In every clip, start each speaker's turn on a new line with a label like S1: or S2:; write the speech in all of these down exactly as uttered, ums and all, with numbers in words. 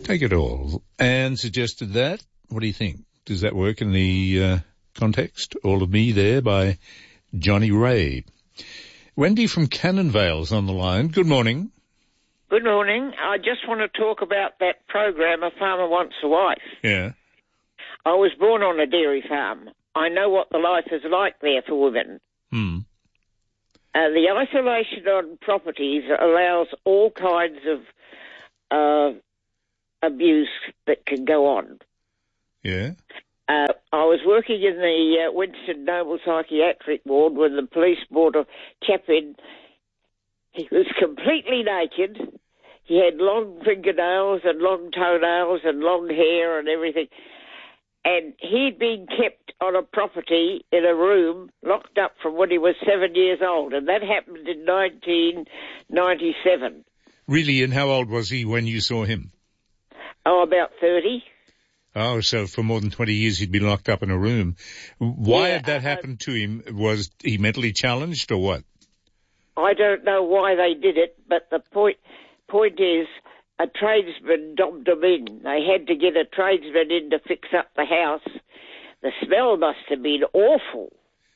S1: Take it all. Anne suggested that. What do you think? Does that work in the uh, context? All of Me There by Johnny Ray. Wendy from Cannonvale's on the line. Good morning.
S2: Good morning. I just want to talk about that program, A Farmer Wants a Wife.
S1: Yeah.
S2: I was born on a dairy farm. I know what the life is like there for women.
S1: Hmm.
S2: Uh, the isolation on properties allows all kinds of uh, abuse that can go on.
S1: Yeah.
S2: Uh, I was working in the uh, Winston Noble Psychiatric Ward when the police brought a chap in. He was completely naked. He had long fingernails and long toenails and long hair and everything. And he'd been kept on a property in a room, locked up from when he was seven years old. And that happened in nineteen ninety-seven.
S1: Really? And how old was he when you saw him?
S2: Oh, about thirty.
S1: Oh, so for more than twenty years he'd been locked up in a room. Why
S2: Yeah,
S1: had that
S2: uh,
S1: happened to him? Was he mentally challenged or what?
S2: I don't know why they did it, but the point point is a tradesman dobbed them in. They had to get a tradesman in to fix up the house. The smell must have been awful.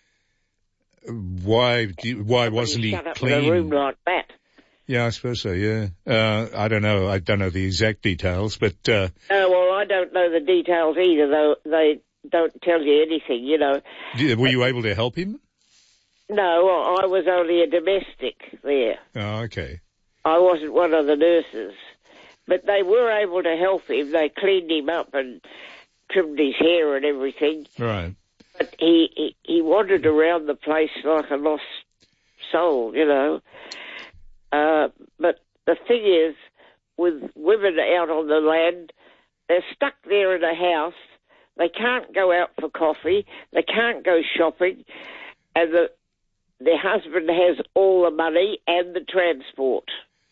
S1: Why? Do you, why wasn't he
S2: shut up
S1: clean?
S2: in a room like that?
S1: Yeah, I suppose so. Yeah. Uh, I don't know. I don't know the exact details, but uh,
S2: Oh, well, I don't know the details either, though they don't tell you anything, you know.
S1: did- were you able to help him?
S2: No, I was only a domestic there.
S1: Oh, okay.
S2: I wasn't one of the nurses. But they were able to help him. They cleaned him up and trimmed his hair and everything.
S1: Right.
S2: But he, he, he wandered around the place like a lost soul, you know. Uh, but the thing is, with women out on the land, they're stuck there in a house. They can't go out for coffee. They can't go shopping. And the their husband has all the money and the transport.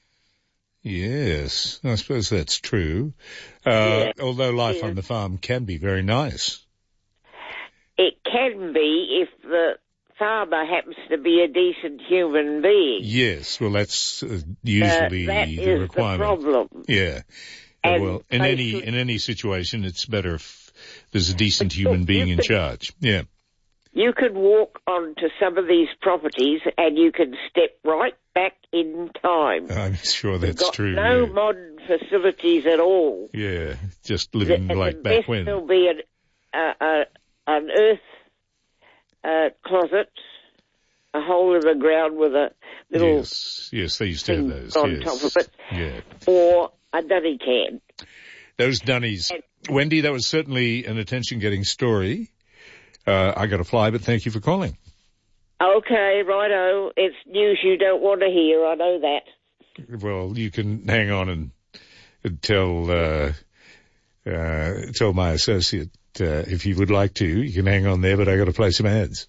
S1: Yes, I suppose that's true. Uh,
S2: Yeah.
S1: although life
S2: Yeah.
S1: on the farm can be very nice.
S2: It can be if the farmer happens to be a decent human being.
S1: Yes, well, that's uh,
S2: Uh,
S1: usually
S2: that
S1: the
S2: is
S1: requirement.
S2: the problem.
S1: Yeah. Uh,
S2: And
S1: well, in
S2: they
S1: any
S2: should-
S1: in any situation, it's better if there's a decent
S2: But you-
S1: human being
S2: you
S1: in
S2: could-
S1: charge. Yeah.
S2: You can walk onto some of these properties and you can step right back in time.
S1: I'm sure
S2: You've
S1: that's
S2: got
S1: true.
S2: no
S1: yeah.
S2: modern facilities at all.
S1: yeah, just
S2: The,
S1: living
S2: the
S1: like
S2: best
S1: back when.
S2: will be an, uh, uh, an earth uh, closet, a hole in the ground with a little
S1: Yes, yes, they used to have
S2: thing
S1: those.
S2: on
S1: yes.
S2: top of it,
S1: Yeah.
S2: or a dunny can.
S1: Those dunnies.
S2: And-
S1: Wendy, that was certainly an attention-getting story. Uh, I got to fly, but thank you for calling.
S2: Okay, righto. It's news you don't want to hear, I know that.
S1: Well, you can hang on and, and tell uh, uh, tell my associate uh, if you would like to. You can hang on there, but I got to play some ads.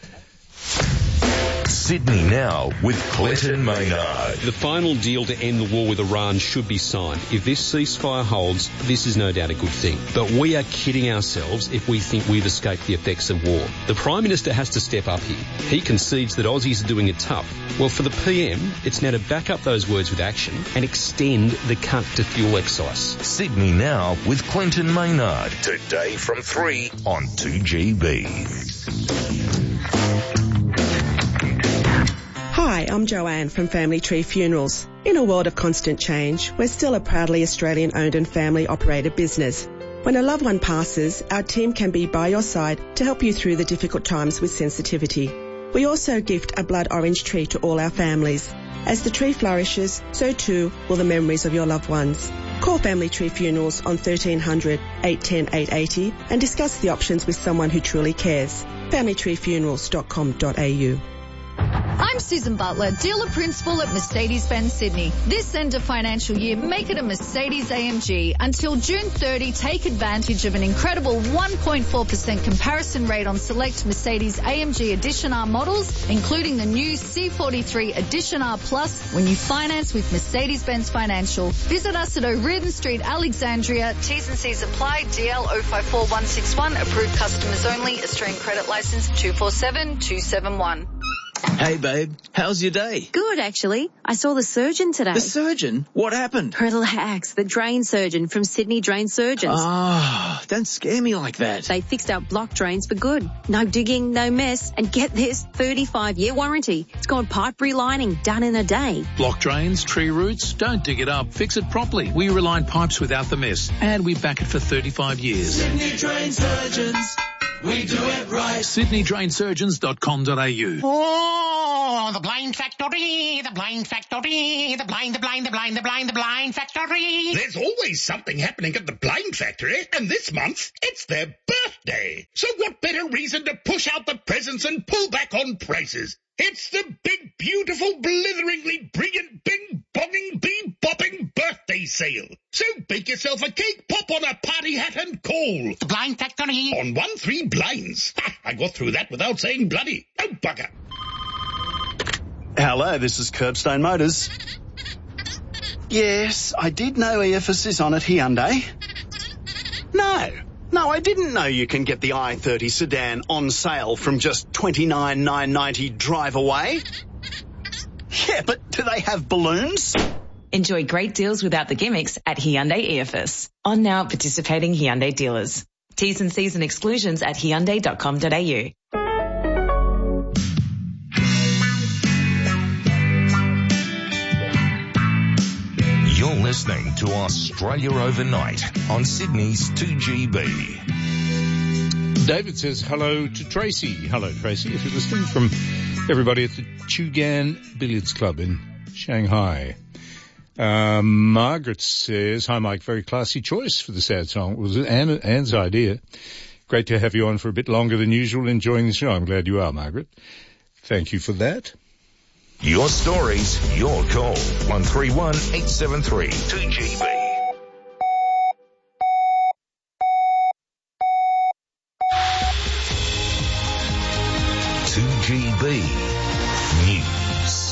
S3: Sydney Now with Clinton Maynard.
S4: The final deal to end the war with Iran should be signed. If this ceasefire holds, this is no doubt a good thing. But we are kidding ourselves if we think we've escaped the effects of war. The Prime Minister has to step up here. He concedes that Aussies are doing it tough. Well, for the P M, it's now to back up those words with action and extend the cunt to fuel excise.
S3: Sydney Now with Clinton Maynard. Today from three on two G B.
S5: Hi, I'm Joanne from Family Tree Funerals. In a world of constant change, we're still a proudly Australian-owned and family-operated business. When a loved one passes, our team can be by your side to help you through the difficult times with sensitivity. We also gift a blood orange tree to all our families. As the tree flourishes, so too will the memories of your loved ones. Call Family Tree Funerals on thirteen hundred, eight one zero, eight eight zero and discuss the options with someone who truly cares. family tree funerals dot com dot a u.
S6: I'm Susan Butler, dealer principal at Mercedes-Benz Sydney. This end of financial year, make it a Mercedes A M G. Until June thirtieth, take advantage of an incredible one point four percent comparison rate on select Mercedes A M G Edition R models, including the new C forty-three Edition R Plus, when you finance with Mercedes-Benz Financial. Visit us at O'Riordan Street, Alexandria. T's and C's apply. D L zero five four one six one. Approved customers only. Australian credit license two four seven two seven one.
S7: Hey, babe. How's your day?
S8: Good, actually. I saw the surgeon today.
S7: The surgeon? What happened?
S8: Relax. The drain surgeon from Sydney Drain Surgeons.
S7: Ah, oh, don't scare me like that.
S8: They fixed our block drains for good. No digging, no mess. And get this, thirty-five year warranty. It's got pipe relining done in a day.
S9: Block drains, tree roots, don't dig it up. Fix it properly. We reline pipes without the mess. And we back it for thirty-five years.
S10: Sydney Drain Surgeons. We do it right.
S9: sydney drain surgeons dot com dot a u.
S11: Oh, the blind factory, the blind factory, the blind, the blind, the blind, the blind, the blind factory.
S12: There's always something happening at the blind factory, and this month it's their birthday. So what better reason to push out the presents and pull back on prices? It's the big, beautiful, blitheringly brilliant, bing-bonging, bee-bopping birthday sale. So bake yourself a cake, pop on a party hat and call.
S11: The Blind Factory.
S12: On one three blinds. Ha, I got through that without saying bloody. Oh, bugger.
S13: Hello, this is Curbstone Motors. Yes, I did know E F S is on at Hyundai. No. No, I didn't know you can get the i thirty sedan on sale from just twenty-nine thousand nine hundred ninety dollars drive away. Yeah, but do they have balloons?
S14: Enjoy great deals without the gimmicks at Hyundai E F S. On now at participating Hyundai dealers. T's and C's and exclusions at hyundai dot com dot a u.
S3: You're listening to Australia Overnight on Sydney's two G B.
S1: David says hello to Tracy. Hello, Tracy, if you're listening, from everybody at the Chugan Billiards Club in Shanghai. Um, Margaret says, hi, Mike, very classy choice for the sad song. It was Anne, Anne's idea. Great to have you on for a bit longer than usual, enjoying the show. I'm glad you are, Margaret. Thank you for that.
S3: Your stories, your call. one three one, eight seven three, two G B. two G B News.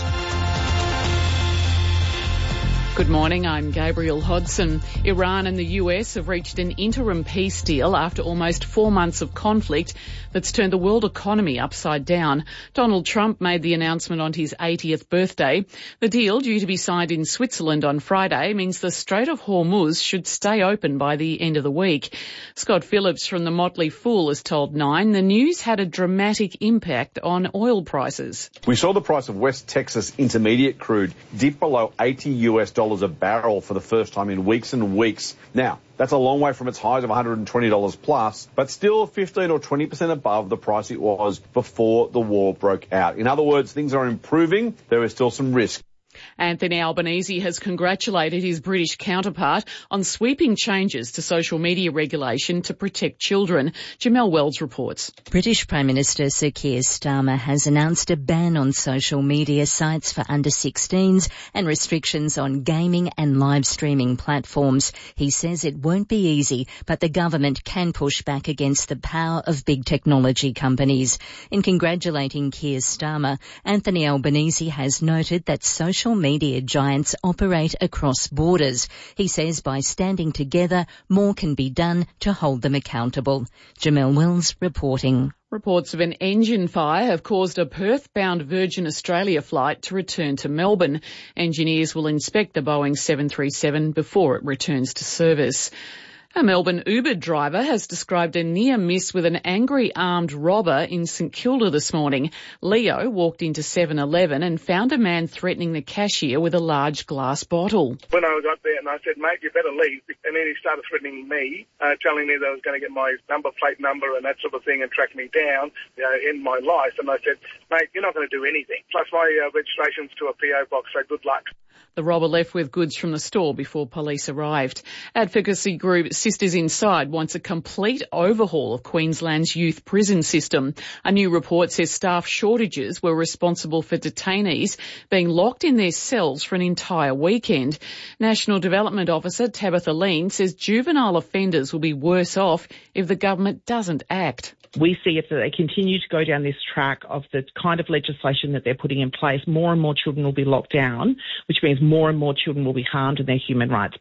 S15: Good morning, I'm Gabrielle Hodson. Iran and the U S have reached an interim peace deal after almost four months of conflict that's turned the world economy upside down. Donald Trump made the announcement on his eightieth birthday. The deal, due to be signed in Switzerland on Friday, means the Strait of Hormuz should stay open by the end of the week. Scott Phillips from the Motley Fool has told Nine the news had a dramatic impact on oil prices.
S16: We saw the price of West Texas Intermediate crude dip below eighty US dollars a barrel for the first time in weeks and weeks. Now, that's a long way from its highs of one hundred twenty dollars plus, but still fifteen or twenty percent above the price it was before the war broke out. In other words, things are improving. There is still some risk.
S15: Anthony Albanese has congratulated his British counterpart on sweeping changes to social media regulation to protect children. Jamelle Wells reports.
S17: British Prime Minister Sir Keir Starmer has announced a ban on social media sites for under sixteens and restrictions on gaming and live streaming platforms. He says it won't be easy, but the government can push back against the power of big technology companies. In congratulating Keir Starmer, Anthony Albanese has noted that social media giants operate across borders. He says by standing together, more can be done to hold them accountable. Jamelle Wells reporting.
S15: Reports of an engine fire have caused a Perth-bound Virgin Australia flight to return to Melbourne. Engineers will inspect the Boeing seven thirty-seven before it returns to service. A Melbourne Uber driver has described a near miss with an angry armed robber in St Kilda this morning. Leo walked into seven eleven and found a man threatening the cashier with a large glass bottle.
S18: When I got there and I said, mate, you better leave. And then he started threatening me, uh, telling me that I was going to get my number plate number and that sort of thing and track me down, you know, end my life. And I said, mate, you're not going to do anything. Plus my uh, registration's to a P O box, so good luck.
S15: The robber left with goods from the store before police arrived. Advocacy group Sisters Inside wants a complete overhaul of Queensland's youth prison system. A new report says staff shortages were responsible for detainees being locked in their cells for an entire weekend. National Development Officer Tabitha Lean says juvenile offenders will be worse off if the government doesn't act.
S19: We see if they continue to go down this track of the kind of legislation that they're putting in place, more and more children will be locked down, which means more and more children will be harmed and their human rights breached.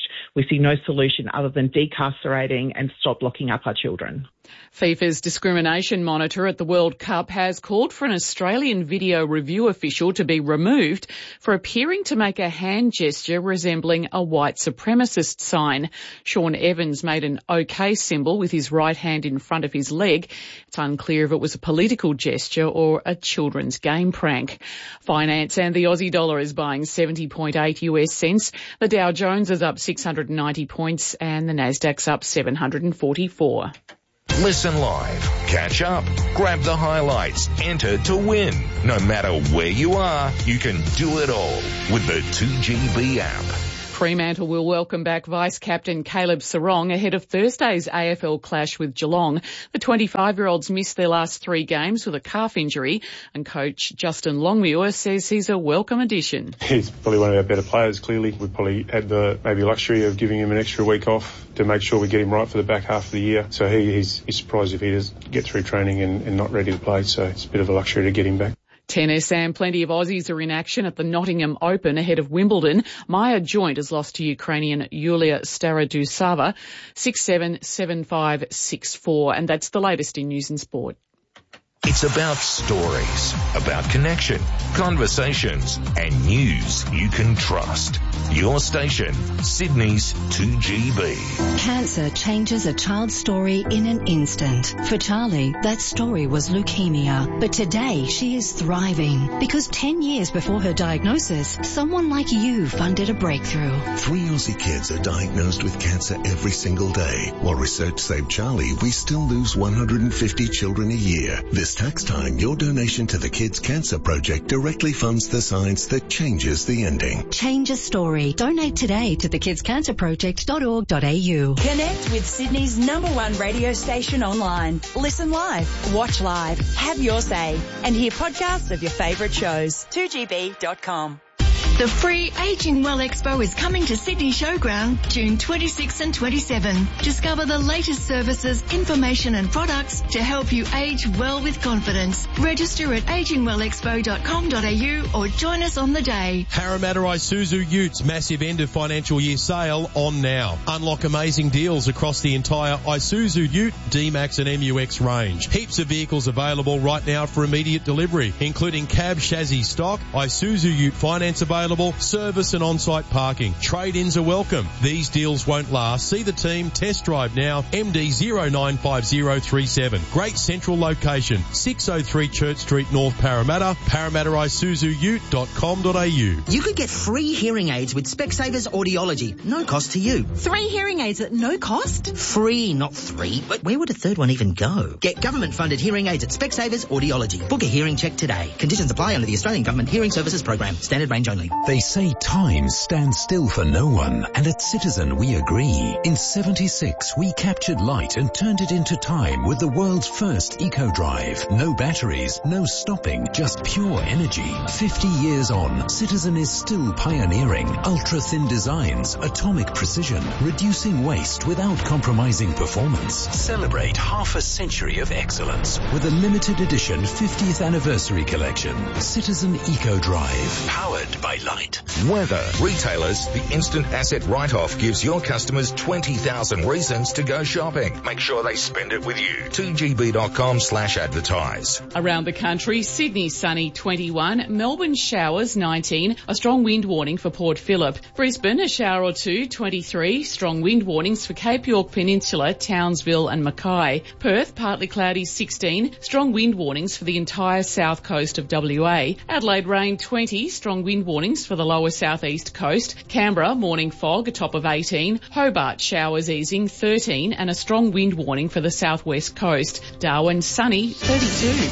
S19: we see no solution other than decarcerating and stop locking up our children.
S15: FIFA's discrimination monitor at the World Cup has called for an Australian video review official to be removed for appearing to make a hand gesture resembling a white supremacist sign. Sean Evans made an OK symbol with his right hand in front of his leg. It's unclear if it was a political gesture or a children's game prank. Finance and the Aussie dollar is buying seventy point eight US cents. The Dow Jones is up six hundred ninety points and the Nasdaq's up seven hundred forty-four.
S3: Listen live, catch up, grab the highlights, enter to win. No matter where you are, you can do it all with the two G B app.
S15: Fremantle will welcome back Vice-Captain Caleb Sarong ahead of Thursday's A F L clash with Geelong. The twenty-five-year-olds missed their last three games with a calf injury, and coach Justin Longmuir says he's a welcome addition.
S20: He's probably one of our better players, clearly. We probably had the maybe luxury of giving him an extra week off to make sure we get him right for the back half of the year. So he, he's, he's surprised if he does get through training and, and not ready to play, so it's a bit of a luxury to get him back.
S15: Tennis, and plenty of Aussies are in action at the Nottingham Open ahead of Wimbledon. Maya Joint has lost to Ukrainian Yulia Starodusova six seven, seven five, six four, and that's the latest in news and sport.
S3: It's about stories, about connection, conversations, and news you can trust. Your station, Sydney's two G B.
S21: Cancer changes a child's story in an instant. For Charlie, that story was leukemia. But today, she is thriving because ten years before her diagnosis, someone like you funded a breakthrough.
S22: Three Aussie kids are diagnosed with cancer every single day. While research saved Charlie, we still lose one hundred fifty children a year. This tax time, your donation to the Kids Cancer Project directly funds the science that changes the ending.
S21: Change a story. Donate today to the kids cancer project dot org dot a u.
S23: Connect with Sydney's number one radio station online. Listen live, watch live, have your say, and hear podcasts of your favourite shows. two G B dot com.
S24: The free Ageing Well Expo is coming to Sydney Showground June twenty-sixth and twenty-seventh. Discover the latest services, information and products to help you age well with confidence. Register at aging well expo dot com dot a u or join us on the day.
S25: Parramatta Isuzu Utes massive end of financial year sale on now. Unlock amazing deals across the entire Isuzu Ute, D-Max and M U X range. Heaps of vehicles available right now for immediate delivery, including cab chassis stock, Isuzu Ute finance available, service and on-site parking. Trade-ins are welcome. These deals won't last. See the team, test drive now, M D zero nine five zero three seven. Great central location, six oh three Church Street, North Parramatta, parramatta isuzu ute dot com dot a u.
S26: You could get free hearing aids with Specsavers Audiology. No cost to you.
S27: Three hearing aids at no cost?
S26: Free, not three. But where would a third one even go? Get government-funded hearing aids at Specsavers Audiology. Book a hearing check today. Conditions apply under the Australian Government Hearing Services Program. Standard range only.
S28: They say time stands still for no one, and at Citizen we agree. In seventy-six, we captured light and turned it into time with the world's first eco-drive. No batteries, no stopping, just pure energy. fifty years on, Citizen is still pioneering ultra-thin designs, atomic precision, reducing waste without compromising performance. Celebrate half a century of excellence with a limited edition fiftieth anniversary collection. Citizen Eco-Drive, powered by light.
S3: Weather. Retailers, the instant asset write-off gives your customers twenty thousand reasons to go shopping. Make sure they spend it with you. two G B dot com slash advertise.
S15: Around the country, Sydney sunny twenty-one, Melbourne showers nineteen, a strong wind warning for Port Phillip. Brisbane a shower or two, twenty-three, strong wind warnings for Cape York Peninsula, Townsville and Mackay. Perth partly cloudy sixteen, strong wind warnings for the entire south coast of W A. Adelaide rain twenty, strong wind warnings for the lower southeast coast. Canberra, morning fog, a top of eighteen. Hobart, showers easing, thirteen, and a strong wind warning for the southwest coast. Darwin, sunny, thirty-two.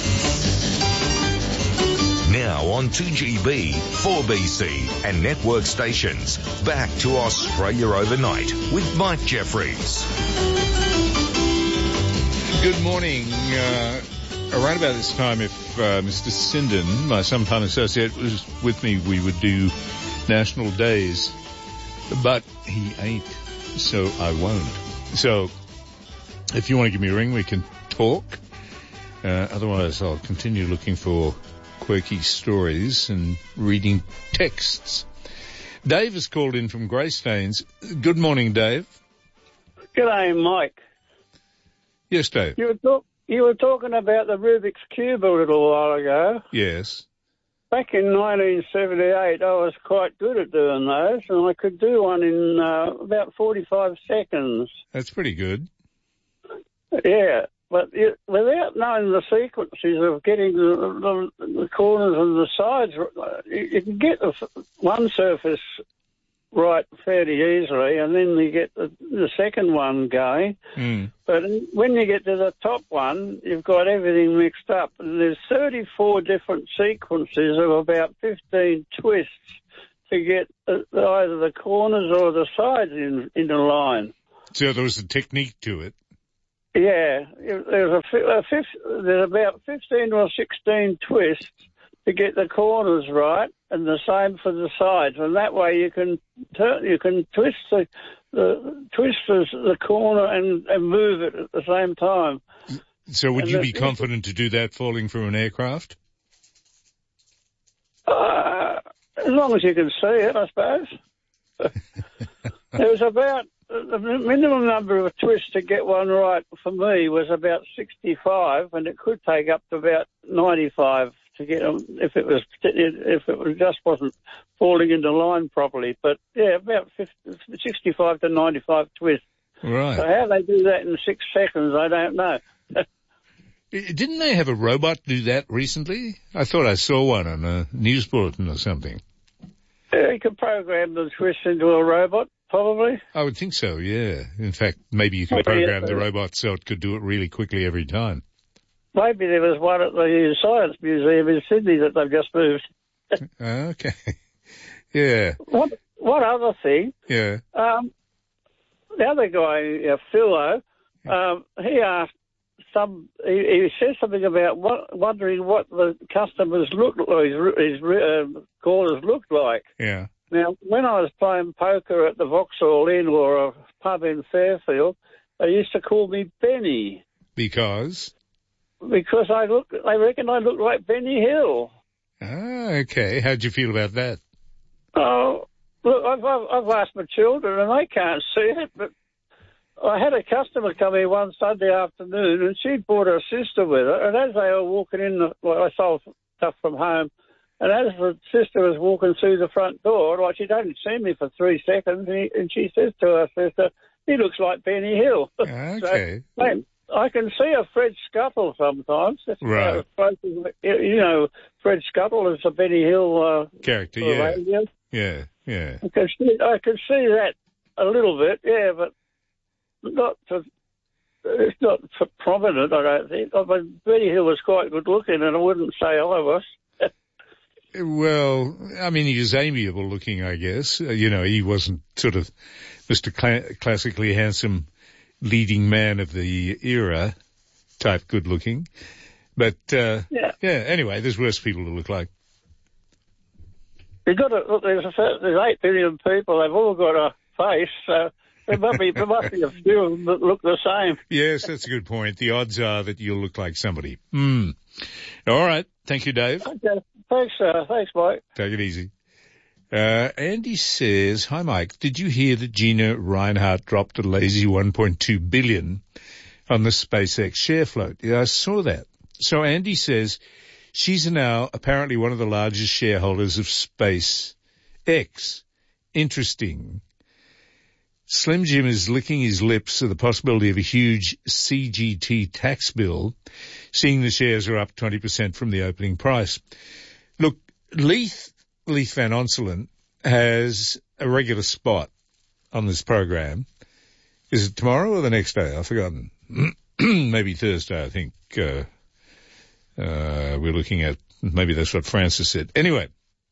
S3: Now on two G B, four B C and network stations. Back to Australia Overnight with Mike Jeffries.
S1: Good morning. Uh, around about this time, if uh, Mister Sinden, my sometime associate, was with me, we would do National Days. But he ain't, so I won't. So if you want to give me a ring, we can talk. Uh, otherwise, I'll continue looking for quirky stories and reading texts. Dave has called in from Greystanes. Good morning, Dave.
S2: G'day, Mike.
S1: Yes, Dave.
S2: You were, talk- you were talking about the Rubik's Cube a little while ago.
S1: Yes.
S2: Back in nineteen seventy-eight, I was quite good at doing those, and I could do one in uh, about forty-five seconds.
S1: That's pretty good.
S2: Yeah, but it, without knowing the sequences of getting the, the, the corners and the sides, you, you can get the, one surface right fairly easily, and then you get the, the second one going.
S1: Mm.
S2: But when you get to the top one, you've got everything mixed up. And there's thirty-four different sequences of about fifteen twists to get either the corners or the sides in, in a line.
S1: So there was a technique to it.
S2: Yeah, there's a, a fifth, there's about fifteen or sixteen twists to get the corners right, and the same for the sides. And that way you can turn, you can twist the, the twist the, the corner and, and move it at the same time.
S1: So would
S2: and
S1: you
S2: the,
S1: be confident to do that falling from an aircraft?
S2: Uh, as long as you can see it, I suppose. There was about the minimum number of twists to get one right for me was about sixty-five, and it could take up to about ninety-five to get them if it was if it was just wasn't falling into line properly. But yeah, about fifty, sixty-five to ninety-five twists.
S1: Right.
S2: So how they do that in six seconds, I don't know.
S1: Didn't they have a robot do that recently? I thought I saw one on a news bulletin or something.
S2: Yeah, you could program the twist into a robot, probably.
S1: I would think so, yeah. In fact, maybe you could program the robot so it could do it really quickly every time.
S2: Maybe there was one at the Science Museum in Sydney that they've just moved.
S1: Okay. Yeah.
S2: One, one other thing.
S1: Yeah.
S2: Um, the other guy, uh, Philo, um, he asked some, he, he said something about what, wondering what the customers looked like, his, his uh, callers looked like.
S1: Yeah.
S2: Now, when I was playing poker at the Vauxhall Inn or a pub in Fairfield, they used to call me Benny.
S1: Because?
S2: Because I look, they reckon I look like Benny Hill.
S1: Ah, okay. How'd you feel about that?
S2: Oh, look, I've, I've, I've asked my children and they can't see it, but I had a customer come in one Sunday afternoon and she'd brought her sister with her, and as they were walking in, the, well, I sold stuff from home, and as the sister was walking through the front door, like she'd only seen me for three seconds, and, he, and she says to her sister, he looks like Benny Hill.
S1: Okay.
S2: So, man, I can see a Fred Scuttle sometimes. That's
S1: right.
S2: Uh, you know, Fred Scuttle is a Benny Hill uh,
S1: character, yeah.
S2: Radio.
S1: Yeah, yeah.
S2: I can, see, I can see that a little bit, yeah, but not for, it's not for prominent, I don't think. I mean, Benny Hill was quite good looking, and I wouldn't say I was.
S1: Well, I mean, he was amiable looking, I guess. Uh, you know, he wasn't sort of Mister Cl- classically handsome leading man of the era type good looking. But, uh,
S2: yeah.
S1: yeah, anyway, there's worse people to look like.
S2: You've got to, look, there's, a, there's eight billion people, they've all got a face, so there must be, there must be a few of them that look the same.
S1: Yes, that's a good point. The odds are that you'll look like somebody. Hmm. All right. Thank you, Dave.
S2: Okay. Thanks, uh, thanks, Mike.
S1: Take it easy. Uh, Andy says, hi, Mike. Did you hear that Gina Rinehart dropped a lazy one point two billion on the SpaceX share float? Yeah, I saw that. So Andy says she's now apparently one of the largest shareholders of SpaceX. Interesting. Slim Jim is licking his lips at the possibility of a huge C G T tax bill, seeing the shares are up twenty percent from the opening price. Look, Leith, Leith Van Onselen has a regular spot on this program. Is it tomorrow or the next day? I've forgotten. Maybe Thursday, I think. Uh, uh, we're looking at, maybe that's what Francis said. Anyway,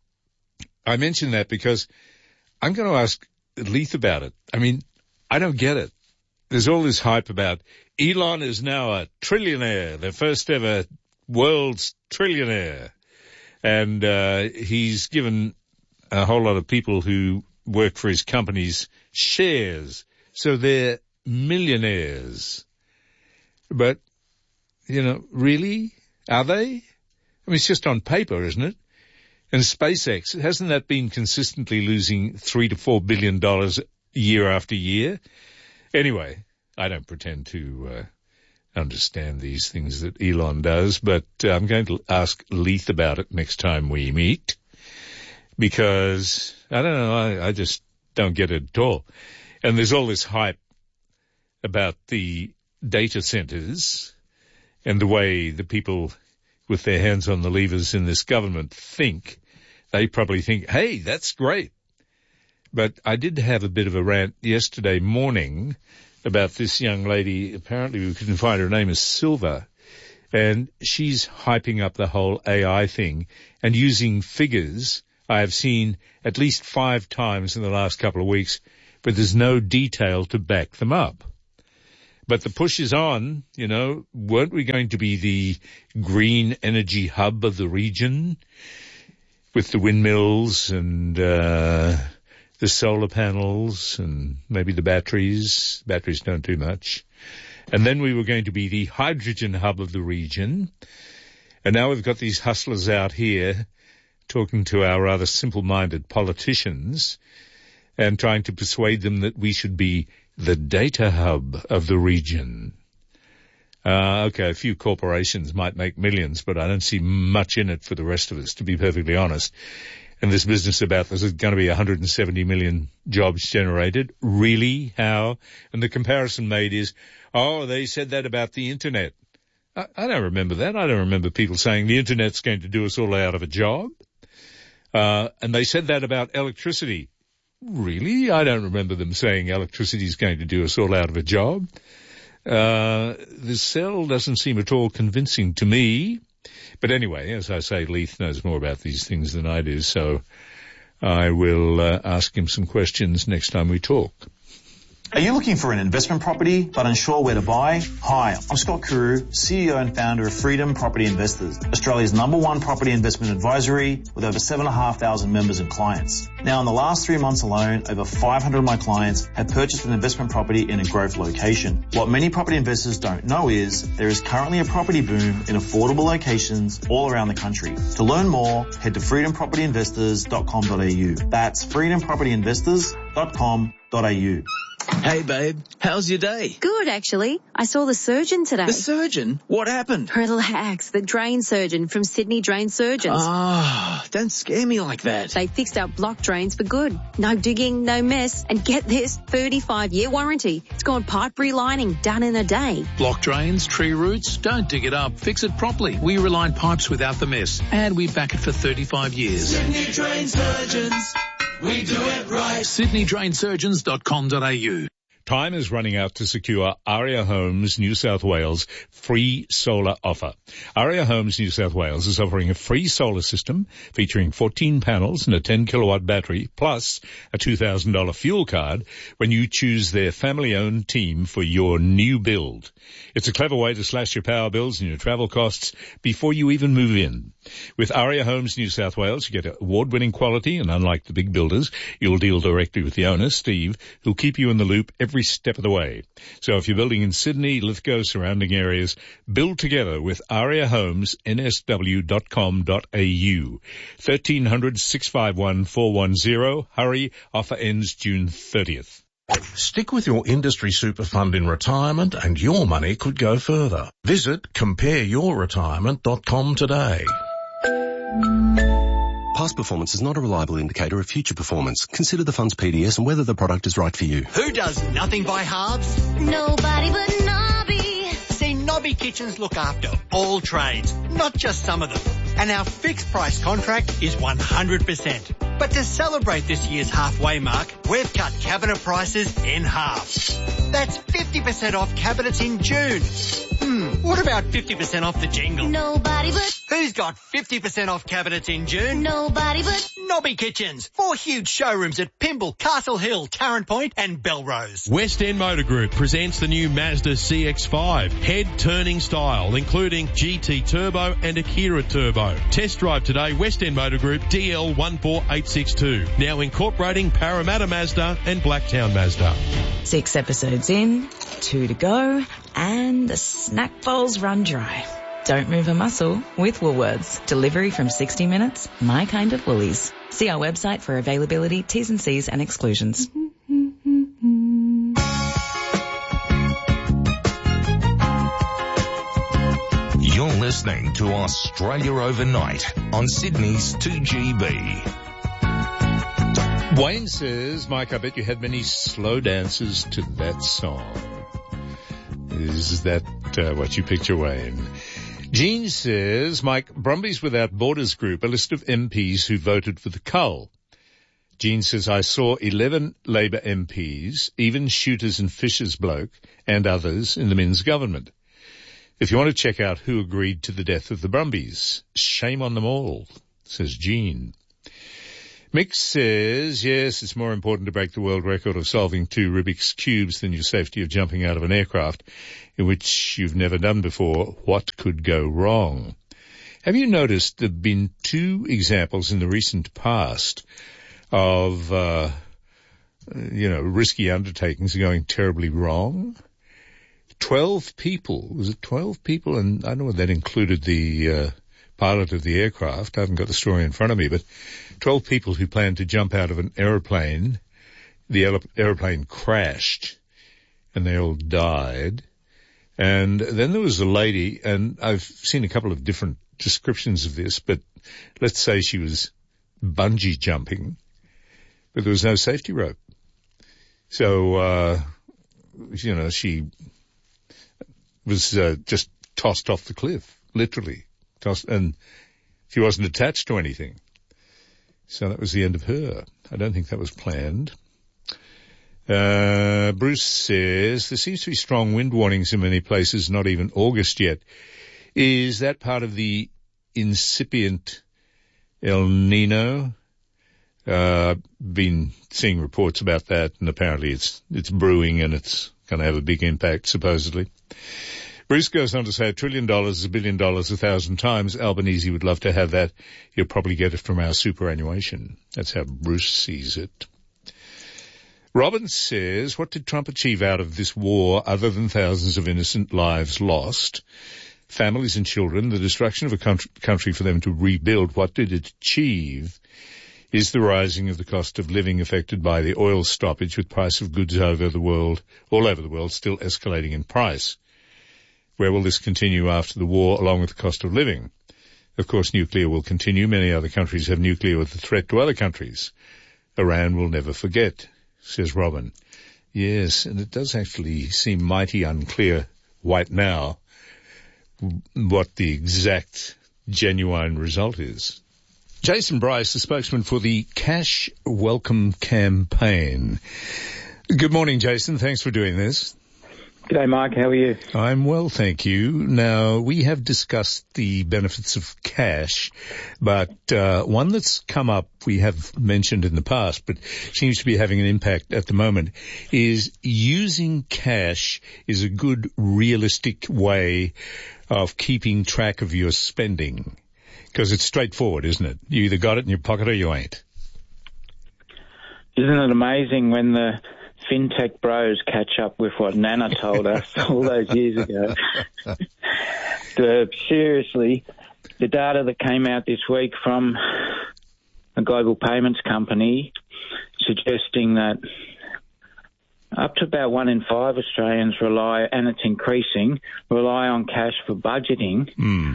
S1: I mention that because I'm going to ask Leith about it. I mean, I don't get it. There's all this hype about Elon is now a trillionaire, the first ever world's trillionaire. And uh, he's given a whole lot of people who work for his companies shares. So they're millionaires. But, you know, really? Are they? I mean, it's just on paper, isn't it? And SpaceX, hasn't that been consistently losing three to four billion dollars year after year? Anyway, I don't pretend to uh, understand these things that Elon does, but uh, I'm going to ask Leith about it next time we meet, because, I don't know, I, I just don't get it at all. And there's all this hype about the data centers and the way the people with their hands on the levers in this government think. They probably think, hey, that's great. But I did have a bit of a rant yesterday morning about this young lady. Apparently we couldn't find her name is Silva. And she's hyping up the whole A I thing and using figures I have seen at least five times in the last couple of weeks, but there's no detail to back them up. But the push is on, you know. Weren't we going to be the green energy hub of the region with the windmills and uh the solar panels and maybe the batteries? Batteries don't do much. And then we were going to be the hydrogen hub of the region. And now we've got these hustlers out here talking to our rather simple-minded politicians and trying to persuade them that we should be the data hub of the region. Uh, okay, a few corporations might make millions, but I don't see much in it for the rest of us, to be perfectly honest. And this business about this is going to be one hundred seventy million jobs generated. Really? How? And the comparison made is, oh, they said that about the Internet. I, I don't remember that. I don't remember people saying the Internet's going to do us all out of a job. Uh, and they said that about electricity. Really? I don't remember them saying electricity is going to do us all out of a job. Uh, the cell doesn't seem at all convincing to me. But anyway, as I say, Leith knows more about these things than I do, so I will uh, ask him some questions next time we talk.
S4: Are you looking for an investment property but unsure where to buy? Hi, I'm Scott Carew, C E O and founder of Freedom Property Investors, Australia's number one property investment advisory with over seven thousand five hundred members and clients. Now, in the last three months alone, over five hundred of my clients have purchased an investment property in a growth location. What many property investors don't know is there is currently a property boom in affordable locations all around the country. To learn more, head to freedom property investors dot com dot a u. That's freedom property investors dot com dot a u.
S5: Hey, babe. How's your day?
S6: Good, actually. I saw the surgeon today.
S5: The surgeon? What happened?
S6: Relax. The drain surgeon from Sydney Drain Surgeons.
S5: Ah, oh, don't scare me like that.
S6: They fixed our block drains for good. No digging, no mess. And get this, thirty-five year warranty. It's got pipe relining done in a day.
S7: Block drains, tree roots, don't dig it up. Fix it properly. We reline pipes without the mess. And we back it for thirty-five years.
S8: Sydney Drain Surgeons. We do it right.
S7: sydney drain surgeons dot com dot a u.
S1: Time is running out to secure Aria Homes New South Wales free solar offer. Aria Homes New South Wales is offering a free solar system featuring fourteen panels and a ten kilowatt battery plus a two thousand dollars fuel card when you choose their family-owned team for your new build. It's a clever way to slash your power bills and your travel costs before you even move in. With Aria Homes New South Wales, you get award-winning quality, and unlike the big builders, you'll deal directly with the owner, Steve, who'll keep you in the loop every step of the way. So if you're building in Sydney, Lithgow, surrounding areas, build together with aria homes n s w dot com dot a u. thirteen hundred, six five one, four one zero. Hurry, offer ends June thirtieth.
S9: Stick with your industry super fund in retirement and your money could go further. Visit compare your retirement dot com today.
S10: Past performance is not a reliable indicator of future performance. Consider the fund's P D S and whether the product is right for you.
S11: Who does nothing by halves?
S24: Nobody but Nobby.
S11: See, Nobby Kitchens look after all trades, not just some of them. And our fixed price contract is one hundred percent. But to celebrate this year's halfway mark, we've cut cabinet prices in half. That's fifty percent off cabinets in June. Hmm, what about fifty percent off the jingle?
S24: Nobody but...
S11: Who's got fifty percent off cabinets in June?
S24: Nobody but...
S11: Nobby Kitchens. Four huge showrooms at Pymble, Castle Hill, Tarrant Point and Belrose.
S25: West End Motor Group presents the new Mazda C X five. Head-turning style, including G T Turbo and Akira Turbo. Test drive today, West End Motor Group, D L one four eight six two. Now incorporating Parramatta Mazda and Blacktown Mazda.
S14: Six episodes in, two to go, and the snack bowls run dry. Don't move a muscle with Woolworths. Delivery from sixty minutes, my kind of Woolies. See our website for availability, T's and C's and exclusions.
S3: You're listening to Australia Overnight on Sydney's two G B.
S1: Wayne says, Mike, I bet you had many slow dances to that song. Is that uh, what you picture, Wayne? Jean says, Mike, Brumbies Without Borders Group, a list of M Ps who voted for the cull. Jean says, I saw eleven Labor M Ps, even Shooters and Fishers bloke, and others in the Minns government. If you want to check out who agreed to the death of the Brumbies, shame on them all, says Jean. Mick says, yes, it's more important to break the world record of solving two Rubik's Cubes than your safety of jumping out of an aircraft, in which you've never done before. What could go wrong? Have you noticed there have been two examples in the recent past of, uh, you know, risky undertakings going terribly wrong? Twelve people, was it twelve people? And I don't know whether that included the uh, pilot of the aircraft. I haven't got the story in front of me, but twelve people who planned to jump out of an aeroplane. The aeroplane crashed and they all died. And then there was a lady, and I've seen a couple of different descriptions of this, but let's say she was bungee jumping, but there was no safety rope. So, uh, you know, she was uh, just tossed off the cliff, literally. Tossed, and she wasn't attached to anything. So that was the end of her. I don't think that was planned. Uh, Bruce says, there seems to be strong wind warnings in many places, not even August yet. Is that part of the incipient El Nino? Uh, been seeing reports about that, and apparently it's, it's brewing and it's going to have a big impact, supposedly. Bruce goes on to say a trillion dollars is a billion dollars a thousand times. Albanese would love to have that. He'll probably get it from our superannuation. That's how Bruce sees it. Robin says, what did Trump achieve out of this war other than thousands of innocent lives lost? Families and children, the destruction of a country, country for them to rebuild. What did it achieve? Is the rising of the cost of living affected by the oil stoppage, with price of goods over the world, all over the world, still escalating in price? Where will this continue after the war, along with the cost of living? Of course, nuclear will continue. Many other countries have nuclear with a threat to other countries. Iran will never forget, says Robin. Yes, and it does actually seem mighty unclear right now what the exact genuine result is. Jason Bryce, the spokesman for the Cash Welcome Campaign. Good morning, Jason. Thanks for doing this.
S12: G'day, Mike. How are you?
S1: I'm well, thank you. Now, we have discussed the benefits of cash, but uh, one that's come up, we have mentioned in the past, but seems to be having an impact at the moment, is using cash is a good, realistic way of keeping track of your spending. Because it's straightforward, isn't it? You either got it in your pocket or you ain't.
S12: Isn't it amazing when the fintech bros catch up with what Nana told us all those years ago? the, seriously, the data that came out this week from a global payments company suggesting that up to about one in five Australians rely, and it's increasing, rely on cash for budgeting.
S1: Mm.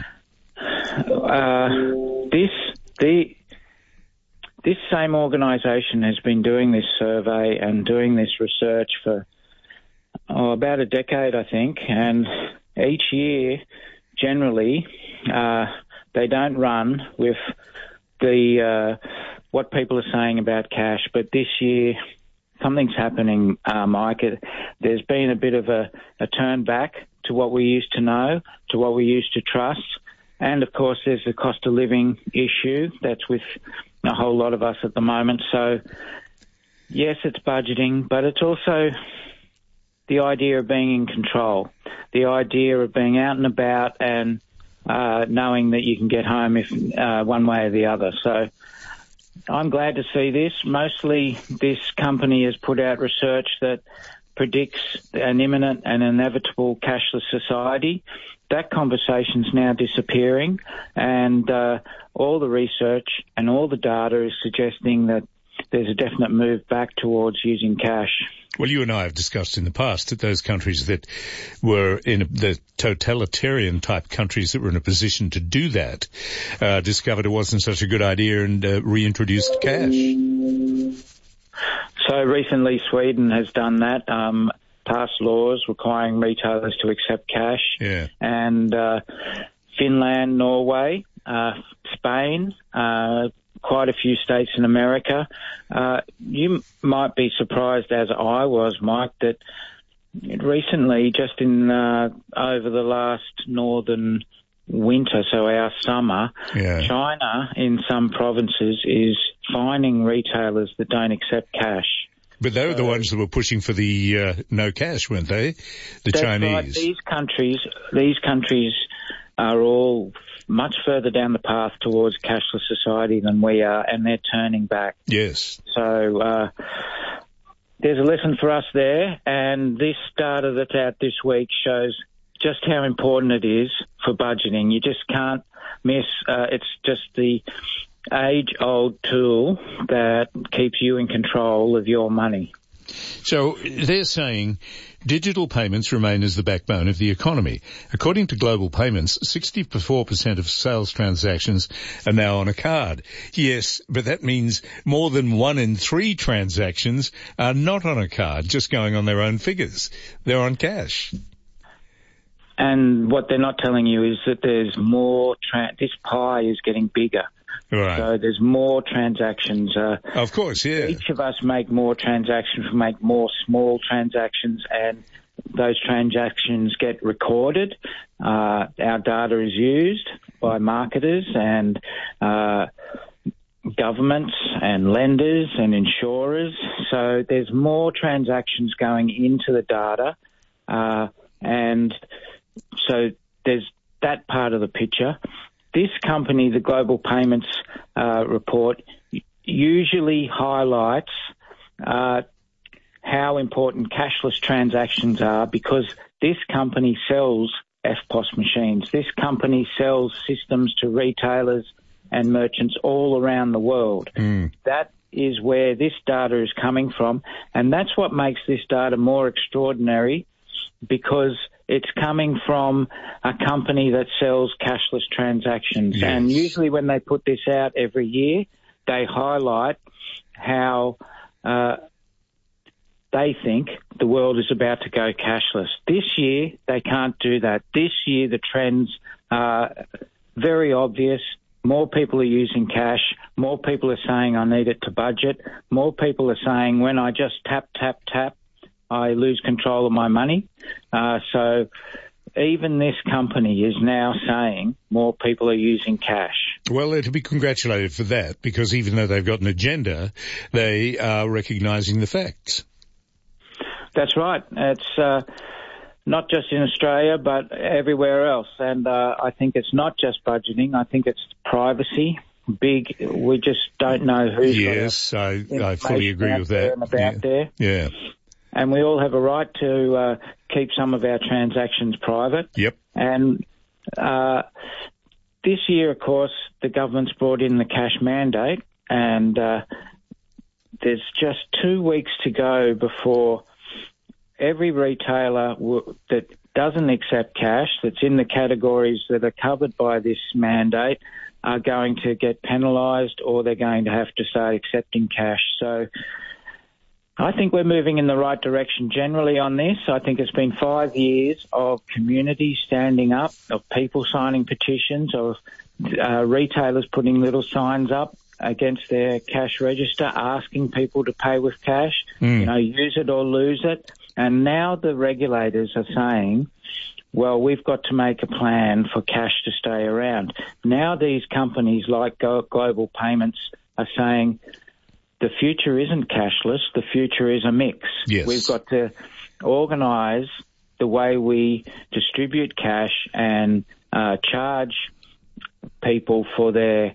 S12: Uh, this, the, this same organisation has been doing this survey and doing this research for oh, about a decade, I think, and each year, generally, uh, they don't run with the uh, what people are saying about cash, but this year something's happening, uh, Mike. It, there's been a bit of a, a turn back to what we used to know, to what we used to trust. And, of course, there's the cost of living issue that's with a whole lot of us at the moment. So, yes, it's budgeting, but it's also the idea of being in control, the idea of being out and about and uh, knowing that you can get home if uh, one way or the other. So I'm glad to see this. Mostly this company has put out research that predicts an imminent and inevitable cashless society. That conversation's now disappearing, and uh, all the research and all the data is suggesting that there's a definite move back towards using cash.
S1: Well, you and I have discussed in the past that those countries that were in a, the totalitarian type countries that were in a position to do that uh, discovered it wasn't such a good idea and uh, reintroduced cash.
S12: So recently Sweden has done that, um, passed laws requiring retailers to accept cash.
S1: Yeah.
S12: And uh, Finland, Norway, uh, Spain, uh, quite a few states in America. Uh, you might be surprised, as I was, Mike, that recently, just in uh, over the last northern winter, so our summer,
S1: yeah.
S12: China in some provinces is fining retailers that don't accept cash.
S1: But they were the ones that were pushing for the uh, no cash, weren't they? The
S12: That's
S1: Chinese.
S12: Right. These countries, these countries are all much further down the path towards cashless society than we are, and they're turning back.
S1: Yes.
S12: So uh, there's a lesson for us there, and this data that's out this week shows just how important it is for budgeting. You just can't miss. Uh, it's just the age-old tool that keeps you in control of your money.
S1: So they're saying digital payments remain as the backbone of the economy. According to Global Payments, sixty-four percent of sales transactions are now on a card. Yes, but that means more than one in three transactions are not on a card, just going on their own figures. They're on cash.
S12: And what they're not telling you is that there's more, tra- this pie is getting bigger.
S1: Right.
S12: So there's more transactions. Uh,
S1: of course, yeah.
S12: Each of us make more transactions, we make more small transactions, and those transactions get recorded. Uh, our data is used by marketers and uh, governments and lenders and insurers. So there's more transactions going into the data, uh, and so there's that part of the picture. This company, the Global Payments uh, report, usually highlights uh, how important cashless transactions are because this company sells F P O S machines. This company sells systems to retailers and merchants all around the world.
S1: Mm.
S12: That is where this data is coming from, and that's what makes this data more extraordinary because it's coming from a company that sells cashless transactions.
S1: Yes.
S12: And usually when they put this out every year, they highlight how uh, they think the world is about to go cashless. This year, they can't do that. This year, the trends are very obvious. More people are using cash. More people are saying, I need it to budget. More people are saying, when I just tap, tap, tap, I lose control of my money. Uh, so even this company is now saying more people are using cash.
S1: Well, they're to be congratulated for that because even though they've got an agenda, they are recognising the facts.
S12: That's right. It's uh, not just in Australia but everywhere else. And uh, I think it's not just budgeting. I think it's privacy. Big, we just don't know who's
S1: yes,
S12: got
S1: I, I fully agree with that.
S12: And about
S1: yeah.
S12: there.
S1: Yeah.
S12: And we all have a right to uh, keep some of our transactions private.
S1: Yep.
S12: And uh, this year, of course, the government's brought in the cash mandate, and uh, there's just two weeks to go before every retailer w- that doesn't accept cash, that's in the categories that are covered by this mandate, are going to get penalised or they're going to have to start accepting cash. So I think we're moving in the right direction generally on this. I think it's been five years of communities standing up, of people signing petitions, of uh, retailers putting little signs up against their cash register, asking people to pay with cash,
S1: mm.
S12: you know, use it or lose it. And now the regulators are saying, well, we've got to make a plan for cash to stay around. Now these companies like Global Payments are saying, the future isn't cashless, the future is a mix.
S1: Yes.
S12: We've got to organise the way we distribute cash and uh, charge people for their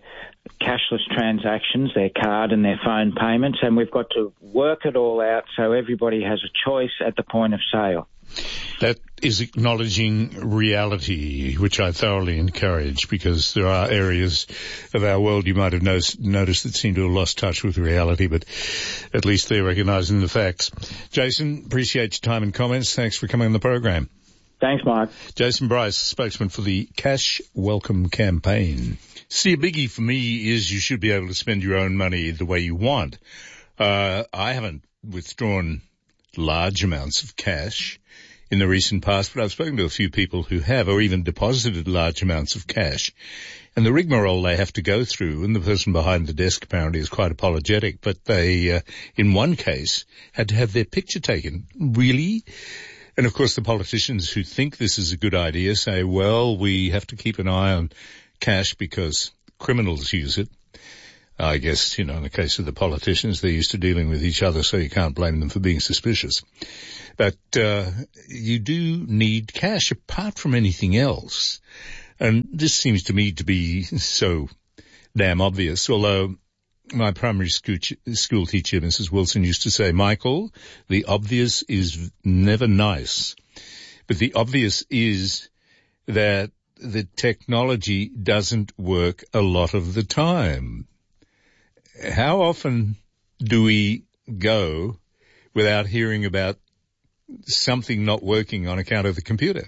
S12: cashless transactions, their card and their phone payments, and we've got to work it all out so everybody has a choice at the point of sale.
S1: That is acknowledging reality, which I thoroughly encourage, because there are areas of our world you might have noticed, noticed that seem to have lost touch with reality, but at least they're recognising the facts. Jason, appreciate your time and comments. Thanks for coming on the program.
S12: Thanks, Mark.
S1: Jason Bryce, spokesman for the Cash Welcome campaign. See, a biggie for me is you should be able to spend your own money the way you want. Uh, I haven't withdrawn large amounts of cash in the recent past, but I've spoken to a few people who have, or even deposited large amounts of cash. And the rigmarole they have to go through, and the person behind the desk apparently is quite apologetic, but they, uh, in one case, had to have their picture taken. Really? And of course the politicians who think this is a good idea say, well, we have to keep an eye on cash because criminals use it. I guess, you know, in the case of the politicians, they're used to dealing with each other, so you can't blame them for being suspicious. But uh, you do need cash apart from anything else. And this seems to me to be so damn obvious, although my primary school, school teacher, Missus Wilson, used to say, Michael, the obvious is never nice. But the obvious is that the technology doesn't work a lot of the time. How often do we go without hearing about something not working on account of the computer?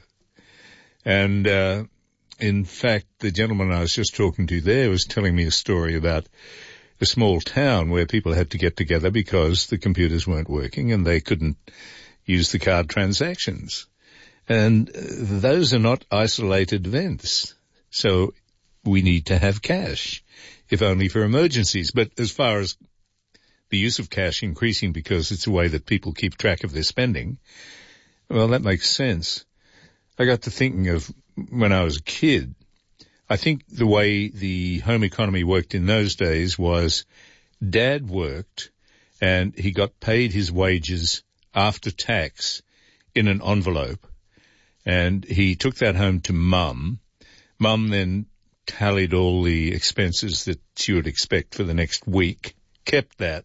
S1: And, uh, in fact, the gentleman I was just talking to there was telling me a story about a small town where people had to get together because the computers weren't working and they couldn't use the card transactions. And those are not isolated events. So we need to have cash, if only for emergencies. But as far as the use of cash increasing because it's a way that people keep track of their spending, well, that makes sense. I got to thinking of when I was a kid. I think the way the home economy worked in those days was Dad worked and he got paid his wages after tax in an envelope, and he took that home to Mum. Mum then tallied all the expenses that she would expect for the next week, kept that,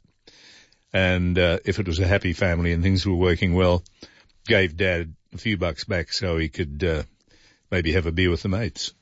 S1: and uh, if it was a happy family and things were working well, gave Dad a few bucks back so he could uh, maybe have a beer with the mates.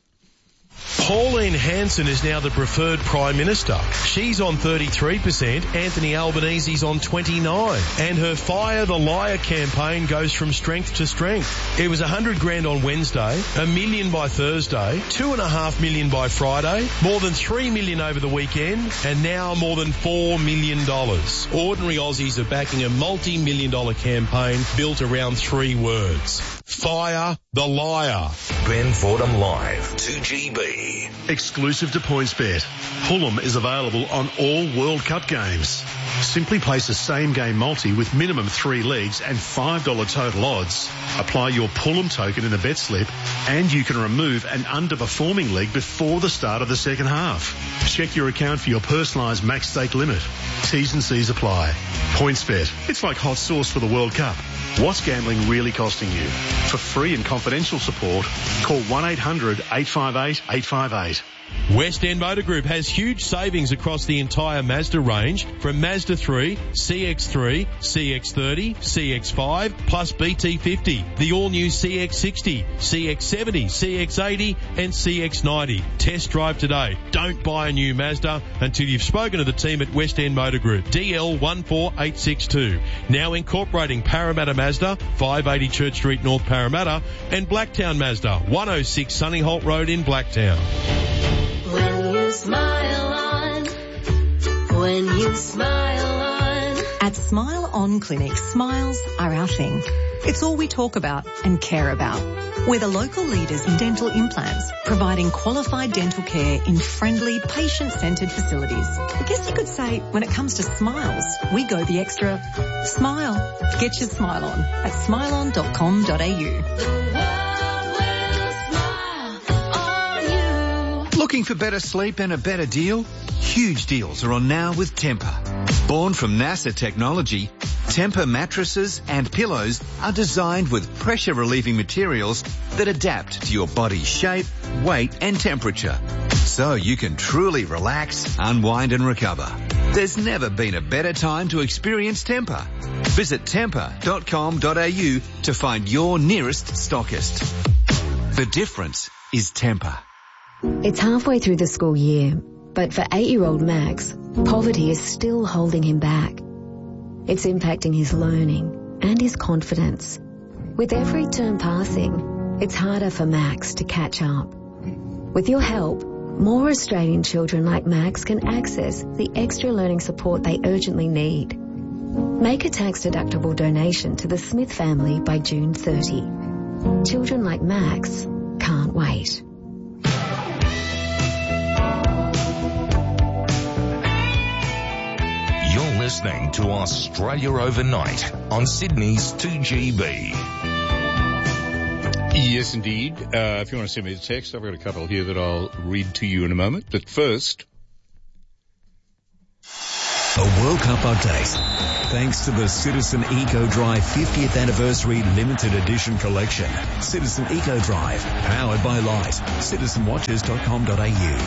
S25: Pauline Hanson is now the preferred Prime Minister. She's on thirty-three percent, Anthony Albanese's on twenty-nine, and her Fire the Liar campaign goes from strength to strength. It was a hundred grand on Wednesday, a million by Thursday, two and a half million by Friday, more than three million over the weekend, and now more than four million dollars. Ordinary Aussies are backing a multi-million dollar campaign built around three words. Fire the Liar.
S3: Ben Fordham Live, two G B.
S13: Exclusive to PointsBet. Fulham is available on all World Cup games. Simply place a same-game multi with minimum three legs and five dollars total odds. Apply your Fulham token in the bet slip and you can remove an underperforming leg before the start of the second half. Check your account for your personalised max stake limit. T's and C's apply. PointsBet. It's like hot sauce for the World Cup. What's gambling really costing you? For free and confidential support, call one eight hundred eight five eight eight five eight.
S25: West End Motor Group has huge savings across the entire Mazda range, from Mazda three, C X three, C X thirty, C X five, plus B T fifty, the all-new C X sixty, C X seventy, C X eighty and C X ninety. Test drive today. Don't buy a new Mazda until you've spoken to the team at West End Motor Group. D L one four eight six two. Now incorporating Parramatta Mazda, five eighty Church Street, North Parramatta, and Blacktown Mazda, one oh six Sunny Holt Road in Blacktown.
S8: When you smile on, when you smile on.
S27: At Smile On Clinic, smiles are our thing. It's all we talk about and care about. We're the local leaders in dental implants, providing qualified dental care in friendly, patient-centred facilities. I guess you could say, when it comes to smiles, we go the extra smile. Get your smile on at smile on dot com dot a u.
S16: Looking for better sleep and a better deal? Huge deals are on now with Tempur. Born from NASA technology, Tempur mattresses and pillows are designed with pressure-relieving materials that adapt to your body's shape, weight and temperature. so you can truly relax, unwind and recover. There's never been a better time to experience Tempur. Visit tempur dot com dot a u to find your nearest stockist. The difference is Tempur.
S17: It's halfway through the school year, but for eight-year-old Max, poverty is still holding him back. It's impacting his learning and his confidence. With every term passing, it's harder for Max to catch up. With your help, more Australian children like Max can access the extra learning support they urgently need. Make a tax-deductible donation to the Smith family by June thirtieth. Children like Max can't wait.
S3: You're listening to Australia Overnight on Sydney's two G B.
S1: Yes, indeed. Uh, if you want to send me a text, I've got a couple here that I'll read to you in a moment. But first,
S28: a World Cup update. Thanks to the Citizen Eco Drive fiftieth Anniversary Limited Edition Collection. Citizen Eco Drive, powered by Light. citizen watches dot com dot a u.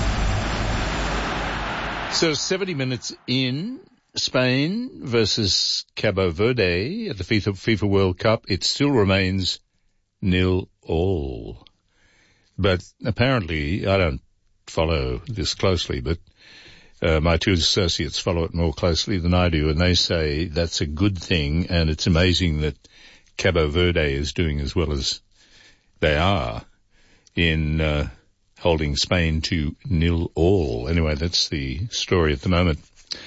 S1: So seventy minutes in, Spain versus Cabo Verde at the FIFA, FIFA World Cup. It still remains nil all. But apparently, I don't follow this closely, but uh, my two associates follow it more closely than I do, and they say that's a good thing, and it's amazing that Cabo Verde is doing as well as they are in uh, holding Spain to nil all. Anyway, that's the story at the moment.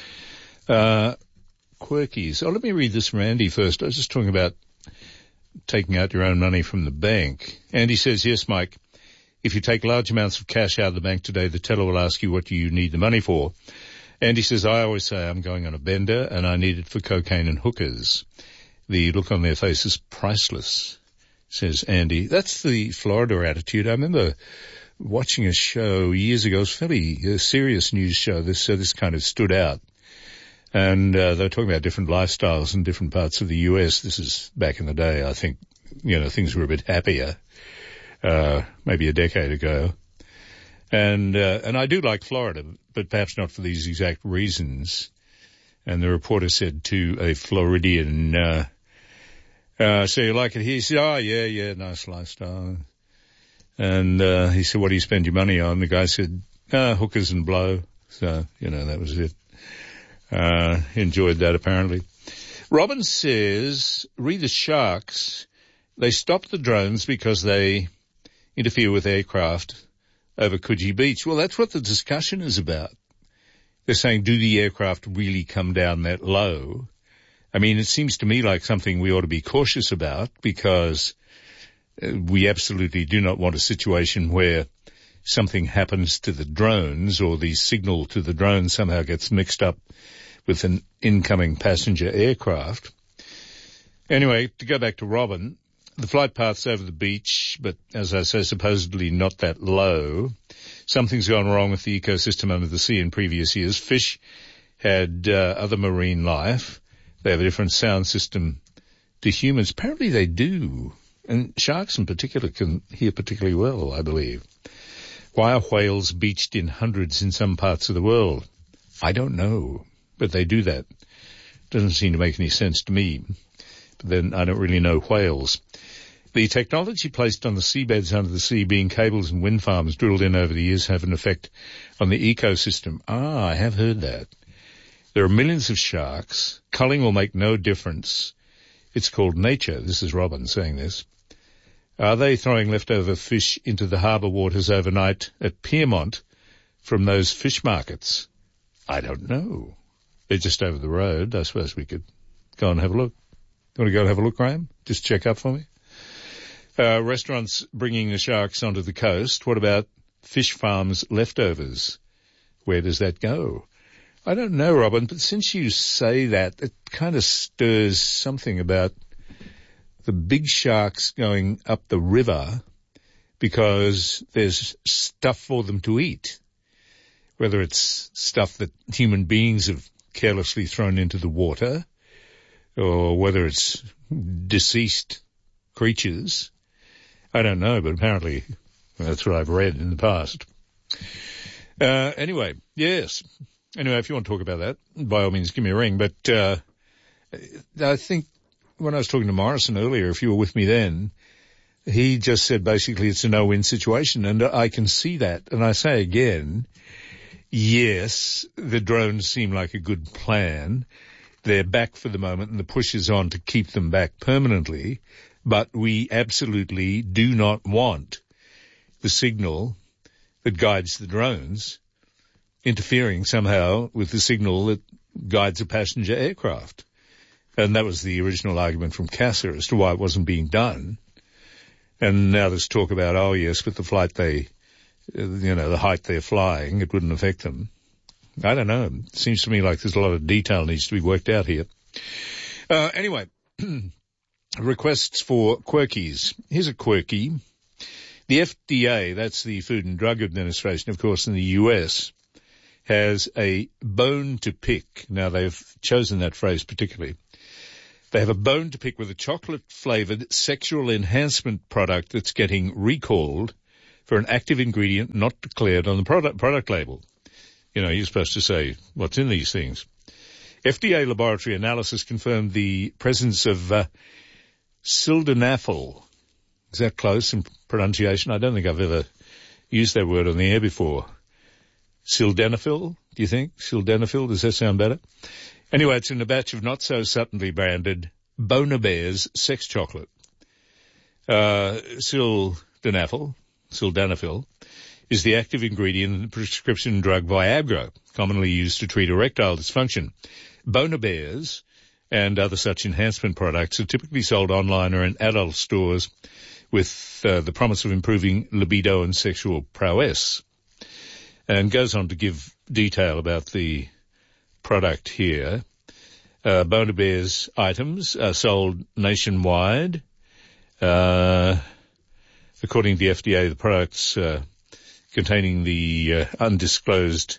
S1: Uh, quirkies. Oh, let me read this from Andy first. I was just talking about taking out your own money from the bank. Andy says, yes, Mike, if you take large amounts of cash out of the bank today, the teller will ask you what do you need the money for. Andy says, I always say I'm going on a bender and I need it for cocaine and hookers. The look on their face is priceless, says Andy. That's the Florida attitude. I remember watching a show years ago. It was a fairly uh, serious news show. This, so this kind of stood out. And uh, they were talking about different lifestyles in different parts of the U S. This is back in the day. I think, you know, things were a bit happier, uh, maybe a decade ago. And, uh, and I do like Florida, but perhaps not for these exact reasons. And the reporter said to a Floridian, uh, uh, so you like it here? He said, oh, yeah, yeah, nice lifestyle. And, uh, he said, what do you spend your money on? The guy said, ah, hookers and blow. So, you know, that was it. Uh, enjoyed that apparently. Robin says, read the Sharks. They stopped the drones because they interfere with aircraft over Coogee Beach. Well, that's what the discussion is about. They're saying, do the aircraft really come down that low? I mean, it seems to me like something we ought to be cautious about because we absolutely do not want a situation where something happens to the drones or the signal to the drone somehow gets mixed up with an incoming passenger aircraft. Anyway, to go back to Robin, the flight path's over the beach, but as I say, supposedly not that low. Something's gone wrong with the ecosystem under the sea in previous years. Fish had uh, other marine life. They have a different sound system to humans. Apparently they do. And sharks in particular can hear particularly well, I believe. Why are whales beached in hundreds in some parts of the world? I don't know, but they do that. Doesn't seem to make any sense to me. But then I don't really know whales. The technology placed on the seabeds under the sea, being cables and wind farms drilled in over the years, have an effect on the ecosystem. Ah, I have heard that. There are millions of sharks. Culling will make no difference. It's called nature. This is Robin saying this. Are they throwing leftover fish into the harbour waters overnight at Pyrmont from those fish markets? I don't know. They're just over the road. I suppose we could go and have a look. You want to go and have a look, Graham? Just check up for me. Uh, restaurants bringing the sharks onto the coast. What about fish farms leftovers? Where does that go? I don't know, Robin, but since you say that, it kind of stirs something about the big sharks going up the river because there's stuff for them to eat, whether it's stuff that human beings have carelessly thrown into the water or whether it's deceased creatures. I don't know, but apparently that's what I've read in the past. Uh, anyway, yes. Anyway, if you want to talk about that, by all means, give me a ring. But uh, I think when I was talking to Morrison earlier, if you were with me then, he just said basically it's a no-win situation, and I can see that. And I say again, yes, the drones seem like a good plan. They're back for the moment, and the push is on to keep them back permanently. But we absolutely do not want the signal that guides the drones interfering somehow with the signal that guides a passenger aircraft. And that was the original argument from CASA as to why it wasn't being done. And now there's talk about, oh yes, but the flight they, you know, the height they're flying, it wouldn't affect them. I don't know. It seems to me like there's a lot of detail needs to be worked out here. Uh, anyway, requests for quirkies. Here's a quirky. The F D A, that's the Food and Drug Administration, of course, in the U S, has a bone to pick. Now, they've chosen that phrase particularly. They have a bone to pick with a chocolate-flavored sexual enhancement product that's getting recalled for an active ingredient not declared on the product, product label. You know, you're supposed to say what's in these things. F D A laboratory analysis confirmed the presence of uh, sildenafil. Is that close in pronunciation? I don't think I've ever used that word on the air before. Sildenafil, do you think? Sildenafil, does that sound better? Anyway, it's in a batch of not-so-subtly branded Boner Bears sex chocolate. Uh, sildenafil, sildenafil, is the active ingredient in the prescription drug Viagra, commonly used to treat erectile dysfunction. Boner Bears and other such enhancement products are typically sold online or in adult stores with uh, the promise of improving libido and sexual prowess. And goes on to give detail about the product here. Uh, Boner Bears items are sold nationwide. Uh, according to the F D A, the products uh, containing the uh, undisclosed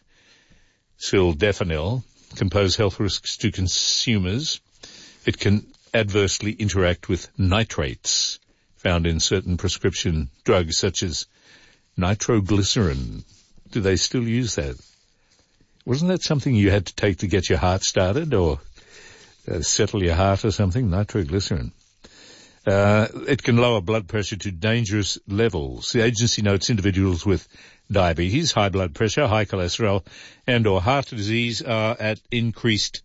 S1: sildenafil can pose health risks to consumers. It can adversely interact with nitrates found in certain prescription drugs such as nitroglycerin. Do they still use that? Wasn't that something you had to take to get your heart started or uh, settle your heart or something? Nitroglycerin. Uh, it can lower blood pressure to dangerous levels. The agency notes individuals with diabetes, high blood pressure, high cholesterol, and or heart disease are at increased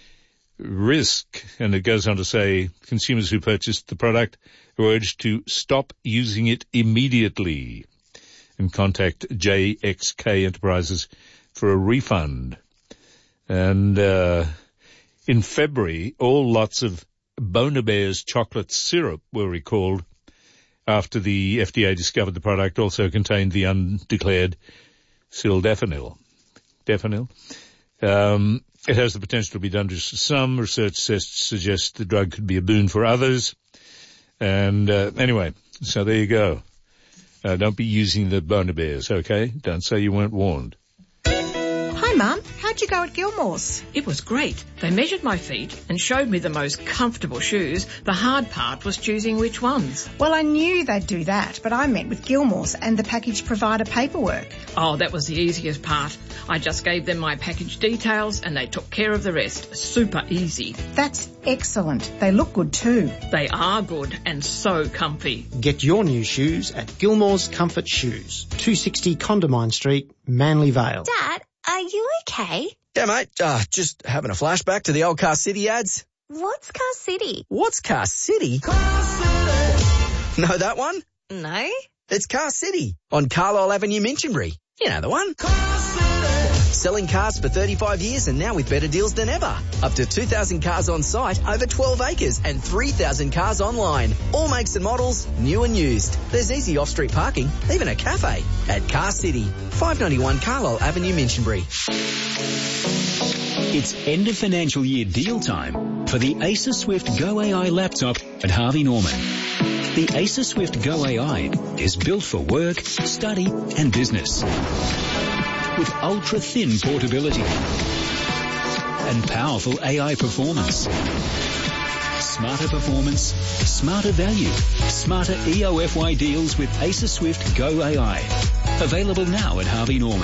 S1: risk. And it goes on to say consumers who purchased the product are urged to stop using it immediately and contact J X K Enterprises for a refund. And uh, in February, all lots of Boner Bears chocolate syrup were recalled after the F D A discovered the product also contained the undeclared sildenafil. Definil. Um, it has the potential to be dangerous to some. Research suggests the drug could be a boon for others. And uh, anyway, so there you go. Uh, don't be using the Boner Bears, okay? Don't say you weren't warned.
S15: Hi, Mum. How'd you go at Gilmore's?
S18: It was great. They measured my feet and showed me the most comfortable shoes. The hard part was choosing which ones.
S15: Well, I knew they'd do that, but I met with Gilmore's and the package provider paperwork.
S18: Oh, that was the easiest part. I just gave them my package details and they took care of the rest. Super easy.
S15: That's excellent. They look good too.
S18: They are good and so comfy.
S19: Get your new shoes at Gilmore's Comfort Shoes, two sixty Condamine Street, Manly Vale.
S20: Dad, are you okay?
S5: Yeah, mate. Uh, just having a flashback to the old Car City ads.
S20: What's Car City?
S5: What's Car City? Car City. Know that one?
S20: No.
S5: It's Car City on Carlisle Avenue, Minchinbury. You know the one. Car City. Selling cars for thirty-five years and now with better deals than ever. Up to two thousand cars on site, over twelve acres and three thousand cars online. All makes and models, new and used. There's easy off-street parking, even a cafe at Car City. five ninety-one Carlisle Avenue, Minchinbury.
S21: It's end of financial year deal time for the Acer Swift Go A I laptop at Harvey Norman. The Acer Swift Go A I is built for work, study and business. With ultra-thin portability and powerful A I performance. Smarter performance, smarter value, smarter E O F Y deals with Acer Swift Go A I. Available now at Harvey Norman.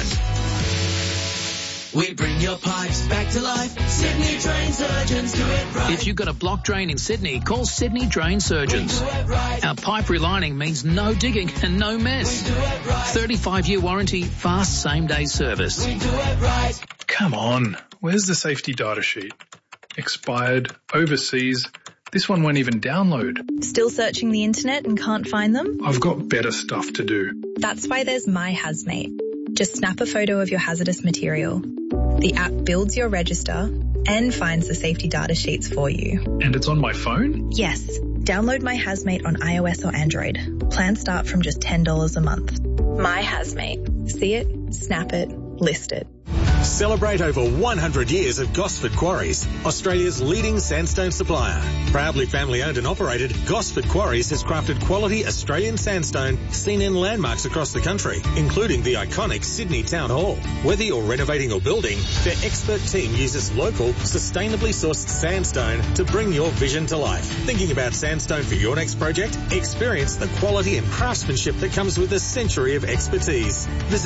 S8: We bring your pipes back to life. Sydney Drain Surgeons do it right.
S2: If you've got a block drain in Sydney, call Sydney Drain Surgeons.
S8: We do it right.
S2: Our pipe relining means no digging and no mess.
S8: We do it right.
S2: thirty-five year warranty, fast same-day service.
S8: We do it right.
S4: Come on, where's the safety data sheet? Expired, overseas. This one won't even download.
S6: Still searching the internet and can't find them?
S4: I've got better stuff to do.
S6: That's why there's My Hazmate. Just snap a photo of your hazardous material. The app builds your register and finds the safety data sheets for you.
S4: And it's on my phone?
S6: Yes. Download My Hazmate on iOS or Android. Plans start from just ten dollars a month. My Hazmate. See it, snap it, list it.
S7: Celebrate over one hundred years of Gosford Quarries, Australia's leading sandstone supplier. Proudly family owned and operated, Gosford Quarries has crafted quality Australian sandstone seen in landmarks across the country, including the iconic Sydney Town Hall. Whether you're renovating or building, their expert team uses local, sustainably sourced sandstone to bring your vision to life. Thinking about sandstone for your next project? Experience the quality and craftsmanship that comes with a century of expertise. Visit